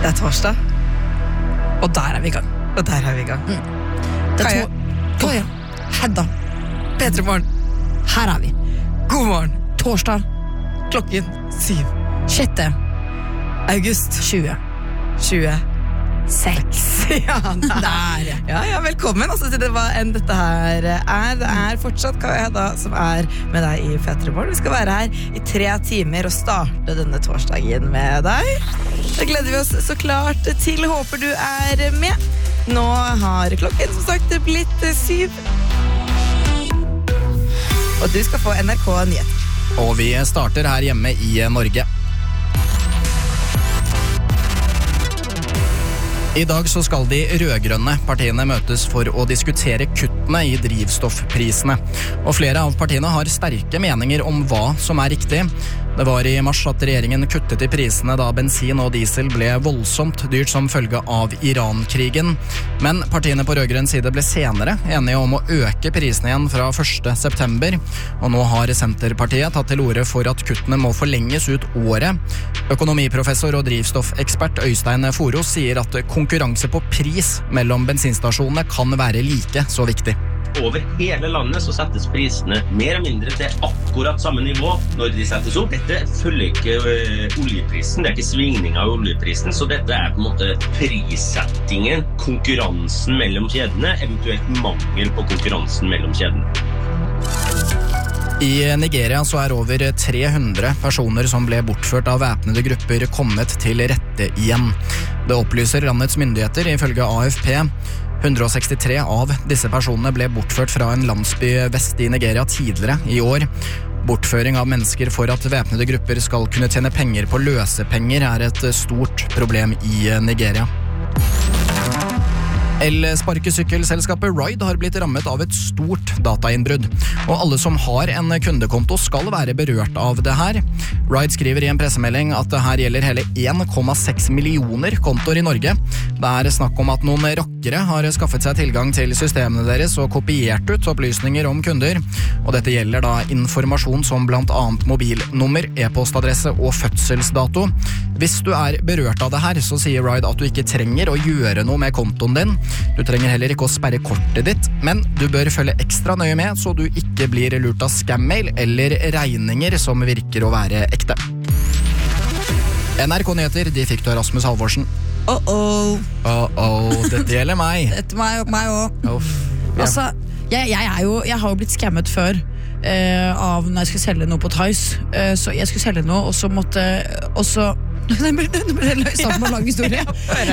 Det torsdag. Og der vi i gang. Og der vi i gang. Det Kaja, Hedda, Petra Morgen. her vi. God morgen. Torsdag, Klokken 7. 6. August 20. 26. Ja, Der. Ja, velkommen altså, til hva enn dette her er. Det er fortsatt Kaja Hedda som er med deg i Petremorgen. Vi skal være her i 3 timer og starte denne torsdagen med deg. Da gleder vi oss så klart til. Håper du er med. Nå har klokken som sagt blitt 7. Og du skal få NRK Nyheter. Og vi starter her hjemme i Norge. I dag så skal de rødgrønne partiene møtes for å diskutere kuttene i drivstoffprisene. Og flere av partiene har sterke meninger om hva som er riktig. Det var i mars at regjeringen kuttet i prisene da bensin og diesel ble voldsomt dyrt som følge av Iran-krigen. Men partiene på rødgrønn side ble senere enige om å øke prisene igjen fra 1. september. Og nå har Senterpartiet tatt til orde for at kuttene må forlenges ut året. Økonomiprofessor og drivstoffekspert Øystein Foros sier at konkurranse på pris mellom bensinstasjonene kan være like så viktig. Over hele landet så settes prisene mer og mindre til akkurat samme nivå når de settes opp. Dette følger ikke oljeprisen, det er ikke svingning av oljeprisen, så dette er på en måte prissettingen, konkurransen mellom kjedene, eventuelt mangel på konkurransen mellom kjedene. I Nigeria så er over 300 personer som ble bortført av væpnede grupper kommet til rette igjen. Det opplyser landets myndigheter ifølge AFP. 163 av disse personene ble bortført fra en landsby vest i Nigeria tidligere i år. Bortføring av mennesker for at væpnede grupper skal kunne tjene penger på løsepenger er et stort problem i Nigeria. El-sparkesykkelselskapet Ride har blitt rammet av et stort datainnbrudd, og alle som har en kundekonto skal være berørt av det her. Ride skriver i en pressemelding at det her gjelder hele 1,6 millioner kontoer i Norge. Det er snakk om at noen rockere har skaffet seg tilgang til systemene deres og kopiert ut opplysninger om kunder, og dette gjelder da informasjon som blant annet mobilnummer, e-postadresse og fødselsdato. Hvis du er berørt av det her, så sier Ride at du ikke trenger å gjøre noe med kontoen din. Du trenger heller ikke å sperre kortet ditt, men du bør følge ekstra nøye med så du ikke blir lurt av scam-mail eller regninger som virker å være ekte. NRK Nyheter, de fikk du av Rasmus Halvorsen. Dette gjelder meg. Dette meg også. Ja. Altså, jeg har jo blitt skammet før av når jeg skulle selge noe på Tice. Så jeg skulle selge noe, og så måtte... Nå ble det løst sammen med lang historie.